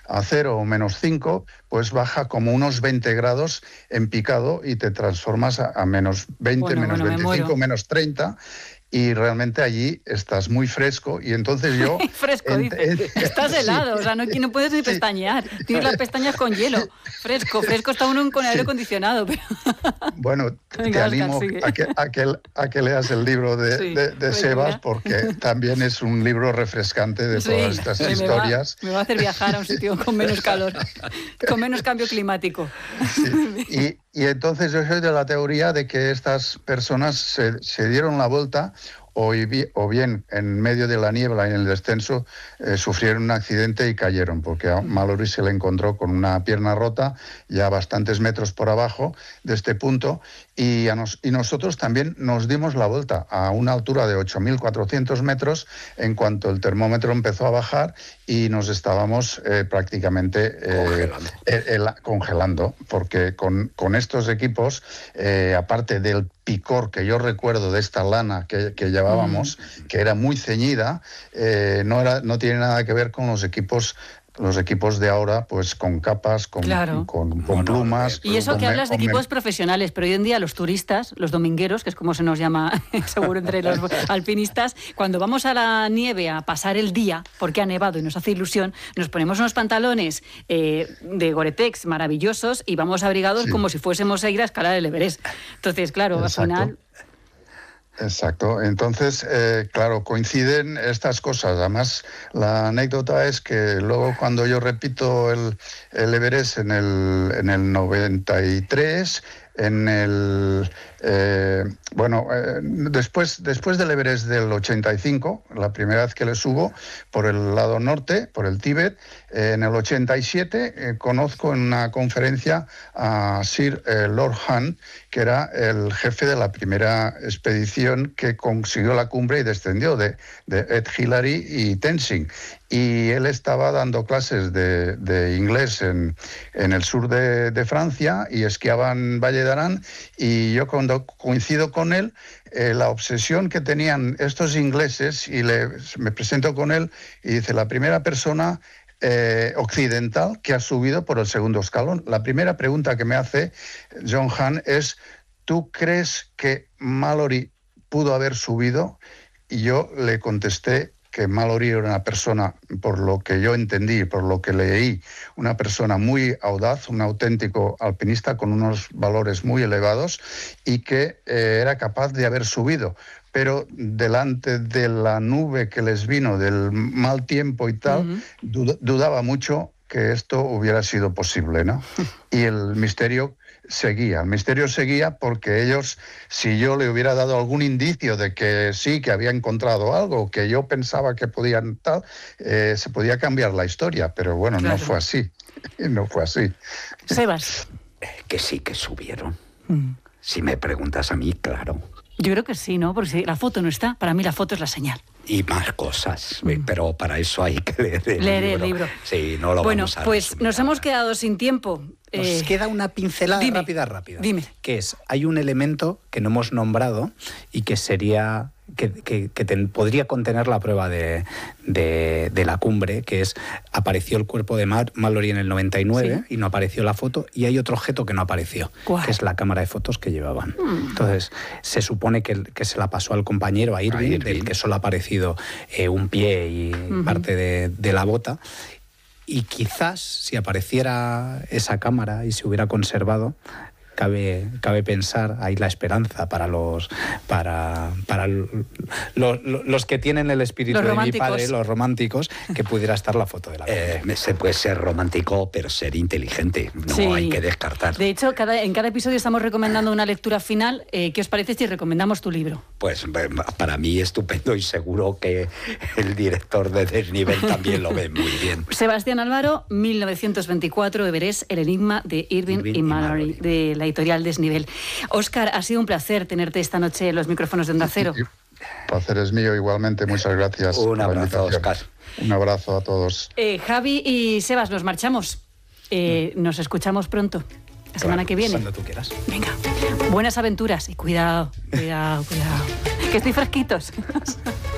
a 0 o -5, pues baja como unos 20 grados en picado y te transformas a -20, -25, -30. Y realmente allí estás muy fresco y entonces yo... Fresco, dice. Estás helado, sí. O sea, no puedes ni pestañear. Tienes las pestañas con hielo. Fresco está uno con aire acondicionado. Pero... Bueno, te animo a que leas el libro de Sebas, porque también es un libro refrescante de todas estas historias. Me va a hacer viajar a un sitio con menos calor, con menos cambio climático. Sí. Y entonces yo soy de la teoría de que estas personas se dieron la vuelta o bien en medio de la niebla y en el descenso sufrieron un accidente y cayeron, porque a Mallory se le encontró con una pierna rota ya bastantes metros por abajo de este punto y nosotros también nos dimos la vuelta a una altura de 8.400 metros en cuanto el termómetro empezó a bajar y nos estábamos prácticamente congelando, porque con estos equipos, aparte del picor que yo recuerdo de esta lana que llevábamos, que era muy ceñida, no tiene nada que ver con los equipos de ahora, pues con capas, con plumas. Y eso que hablas de equipos profesionales, pero hoy en día los turistas, los domingueros, que es como se nos llama seguro entre los alpinistas, cuando vamos a la nieve a pasar el día, porque ha nevado y nos hace ilusión, nos ponemos unos pantalones de Gore-Tex maravillosos y vamos abrigados como si fuésemos a ir a escalar el Everest. Entonces, claro, al final... Exacto. Entonces, claro, coinciden estas cosas. Además, la anécdota es que luego cuando yo repito el Everest en el 93, después del Everest del 85, la primera vez que le subo por el lado norte, por el Tíbet, en el 87 conozco en una conferencia a Sir Lord Hunt, que era el jefe de la primera expedición que consiguió la cumbre y descendió de Ed Hillary y Tenzing. Y él estaba dando clases de inglés en el sur de Francia y esquiaba en Valle d'Aran, y yo cuando coincido con él, la obsesión que tenían estos ingleses, y me presento con él y dice, la primera persona occidental que ha subido por el segundo escalón. La primera pregunta que me hace John Hunt es, ¿tú crees que Mallory pudo haber subido? Y yo le contesté que Mallory era una persona, por lo que yo entendí, por lo que leí, una persona muy audaz, un auténtico alpinista con unos valores muy elevados y que era capaz de haber subido. Pero delante de la nube que les vino, del mal tiempo y tal, dudaba mucho que esto hubiera sido posible, ¿no? Y el misterio seguía porque ellos, si yo le hubiera dado algún indicio de que sí, que había encontrado algo, que yo pensaba que podían tal, se podía cambiar la historia, pero bueno, claro. No fue así. Sebas. Que sí que subieron. Si me preguntas a mí, claro. Yo creo que sí, ¿no? Porque si la foto no está, para mí la foto es la señal. Y más cosas, pero para eso hay que leer el libro. Sí, no lo vamos a pues resumir. Nos hemos quedado sin tiempo. Nos queda una pincelada rápida. Dime. Que es, hay un elemento que no hemos nombrado y que sería... que podría contener la prueba de la cumbre, que es, apareció el cuerpo de Mallory en el 99 y no apareció la foto, y hay otro objeto que no apareció, que es la cámara de fotos que llevaban. Entonces, se supone que se la pasó al compañero, a Irving, del que solo ha aparecido un pie y parte de la bota, y quizás si apareciera esa cámara y se hubiera conservado, cabe pensar, hay la esperanza para los que tienen el espíritu de mi padre, los románticos, que pudiera estar la foto de la cámara. Se puede ser romántico, pero ser inteligente, no hay que descartar. De hecho, en cada episodio estamos recomendando una lectura final. ¿Qué os parece si recomendamos tu libro? Pues para mí estupendo, y seguro que el director de Desnivel también lo ve muy bien. Sebastián Álvaro, 1924, Everest, el enigma de Irving y Mallory, de la editorial Desnivel. Óscar, ha sido un placer tenerte esta noche en los micrófonos de Onda Cero. El placer es mío igualmente, muchas gracias. Un abrazo, Óscar. Un abrazo a todos. Javi y Sebas, nos marchamos. Nos escuchamos pronto, la semana que viene. Cuando tú quieras. Venga, buenas aventuras y cuidado, que estoy fresquitos.